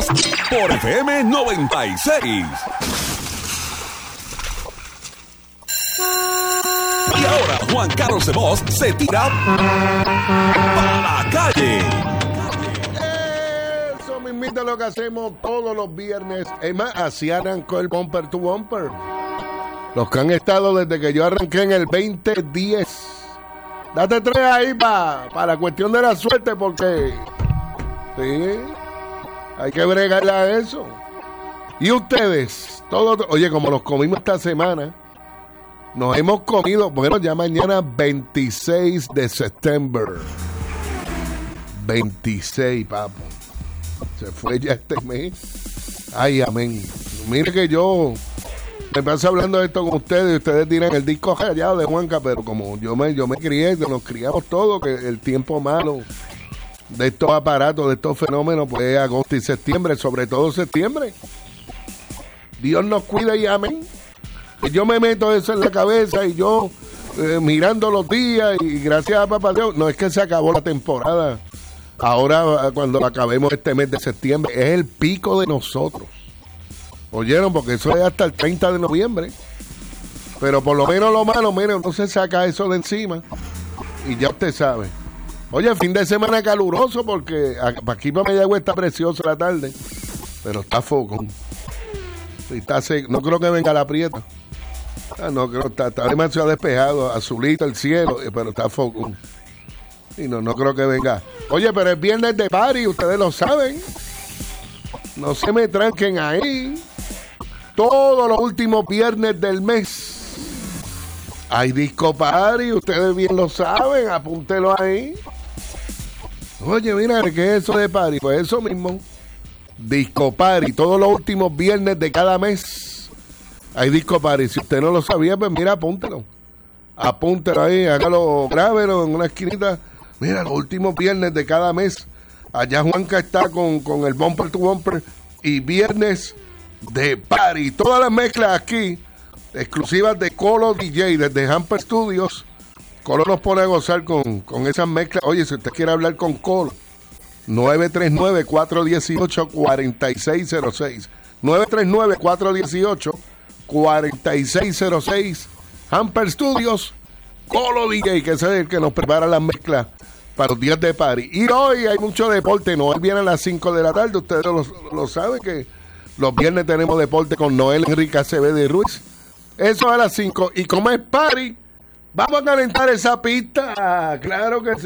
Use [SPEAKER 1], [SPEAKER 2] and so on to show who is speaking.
[SPEAKER 1] por FM 96. Y ahora Juan Carlos de Bosch se tira para la calle.
[SPEAKER 2] Eso mismito es lo que hacemos todos los viernes. Es más, así arrancó el Bumper to Bumper. Los que han estado desde que yo arranqué en el 2010. Date 3 ahí para la cuestión de la suerte, porque sí, hay que bregarle a eso. Y ustedes, todos, oye, como los comimos esta semana, nos hemos comido, bueno, ya mañana 26 de septiembre. 26, papo. Se fue ya este mes. Ay, amén. Mire que yo me paso hablando de esto con ustedes y ustedes dirán el disco rayado de Juanca, pero como yo me crié, nos criamos todos, que el tiempo malo de estos aparatos, de estos fenómenos, pues es agosto y septiembre, sobre todo septiembre. Dios nos cuida y amén. Yo me meto eso en la cabeza y yo mirando los días y gracias a papá Dios, no es que se acabó la temporada. Ahora cuando acabemos este mes de septiembre es el pico de nosotros. ¿Oyeron? Porque eso es hasta el 30 de noviembre. Pero por lo menos lo malo, miren, no se saca eso de encima y ya usted sabe. Oye, fin de semana caluroso porque aquí para Mayagüez está precioso la tarde, pero está foco. Está seco. No creo que venga la prieta. No creo, está demasiado despejado, azulito el cielo, pero está foco. Y no creo que venga. Oye, pero es viernes de party, ustedes lo saben. No se me tranquen ahí. Todos los últimos viernes del mes hay disco party, ustedes bien lo saben, apúntelo ahí. Oye, mira, ¿qué es eso de party? Pues eso mismo, disco party, todos los últimos viernes de cada mes hay disco party. Si usted no lo sabía, pues mira, apúntelo ahí, hágalo, grábelo en una esquinita. Mira, los últimos viernes de cada mes, allá Juanca está con el Bumper to Bumper y viernes de party. Todas las mezclas aquí, exclusivas de Colo DJ, desde Hamper Studios. Colo nos pone a gozar con esas mezclas. Oye, si usted quiere hablar con Colo, 939-418-4606. 939-418-4606. Hamper Studios, Colo DJ, que ese es el que nos prepara las mezclas para los días de party. Y hoy hay mucho deporte. Noel viene a las 5 de la tarde. Ustedes lo saben que los viernes tenemos deporte con Noel Enrique Acevedo y Ruiz. Eso a las 5. Y como es party, vamos a calentar esa pista. Claro que sí.